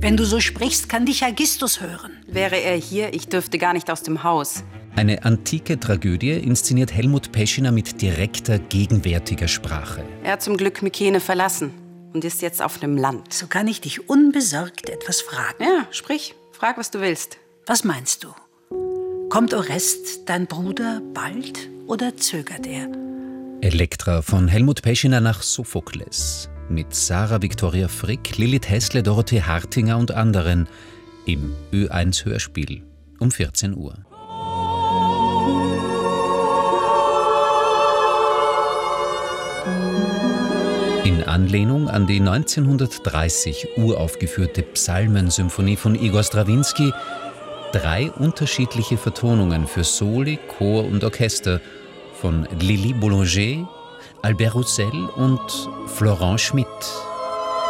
Wenn du so sprichst, kann dich Aegisthus hören. Wäre er hier, ich dürfte gar nicht aus dem Haus. Eine antike Tragödie inszeniert Helmut Peschiner mit direkter, gegenwärtiger Sprache. Er hat zum Glück Mykene verlassen und ist jetzt auf einem Land. So kann ich dich unbesorgt etwas fragen. Ja, sprich. Frag, was du willst. Was meinst du? Kommt Orest, dein Bruder, bald oder zögert er? Elektra von Helmut Peschiner nach Sophokles. Mit Sarah Viktoria Frick, Lilith Hessle, Dorothee Hartinger und anderen. Im Ö1 Hörspiel um 14 Uhr. In Anlehnung an die 1930 uraufgeführte Psalmensymphonie von Igor Strawinski 3 unterschiedliche Vertonungen für Soli, Chor und Orchester von Lili Boulanger, Albert Roussel und Florent Schmidt.